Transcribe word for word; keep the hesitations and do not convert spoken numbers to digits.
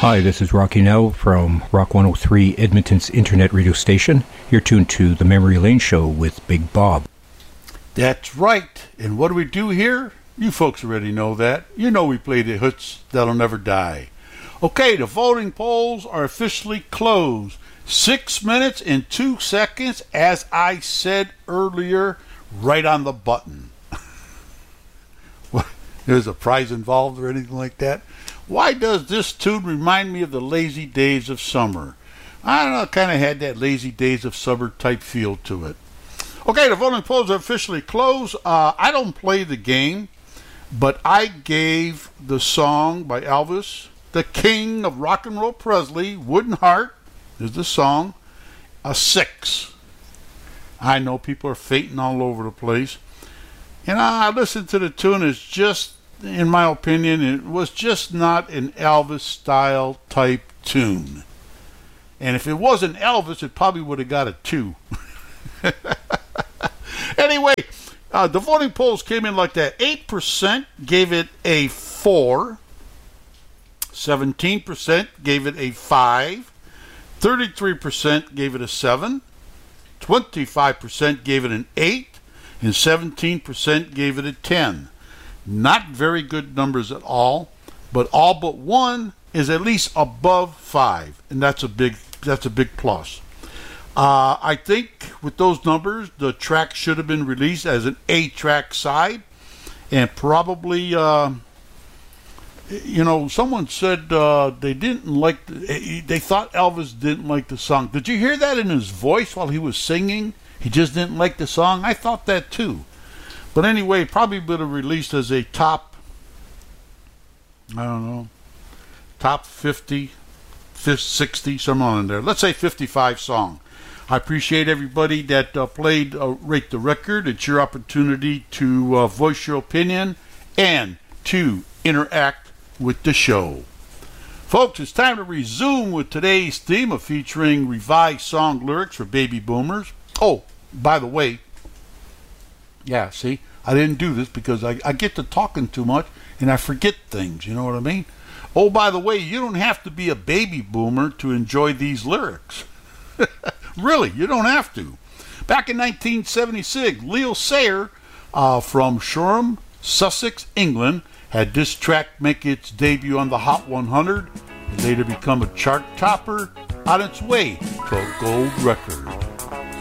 Hi, this is Rocky Now from Rock one oh three, Edmonton's internet radio station. You're tuned to the Memory Lane Show with Big Bob. That's right. And what do we do here? You folks already know that. You know we play the hits that'll never die. Okay, the voting polls are officially closed. Six minutes and two seconds, as I said earlier, right on the button. There's a prize involved or anything like that? Why does this tune remind me of the lazy days of summer? I don't know, kind of had that lazy days of summer type feel to it. Okay, the voting polls are officially closed. Uh, I don't play the game, but I gave the song by Elvis, the king of rock and roll Presley, Wooden Heart is the song, a six. I know people are fainting all over the place. And I listened to the tune. It's just, in my opinion, it was just not an Elvis-style type tune. And if it wasn't Elvis, it probably would have got a two. Anyway, uh, the voting polls came in like that. eight percent gave it a four. seventeen percent gave it a five. thirty-three percent gave it a seven. twenty-five percent gave it an eight. And seventeen percent gave it a ten. Not very good numbers at all, but all but one is at least above five, and that's a big that's a big plus. Uh, I think with those numbers, the track should have been released as an A-track side, and probably, uh, you know, someone said uh, they didn't like, the, they thought Elvis didn't like the song. Did you hear that in his voice while he was singing? He just didn't like the song. I thought that too. But anyway, probably would have released as a top, I don't know, top fifty, sixty, somewhere in there. Let's say fifty-five song. I appreciate everybody that uh, played uh, Rate the Record. It's your opportunity to uh, voice your opinion and to interact with the show. Folks, it's time to resume with today's theme of featuring revised song lyrics for baby boomers. Oh, by the way, yeah, see, I didn't do this because I, I get to talking too much and I forget things, you know what I mean? Oh, by the way, you don't have to be a baby boomer to enjoy these lyrics. Really, you don't have to. Back in nineteen seventy-six, Leo Sayer uh, from Shoreham, Sussex, England, had this track make its debut on the Hot one hundred and later become a chart topper on its way to a gold record.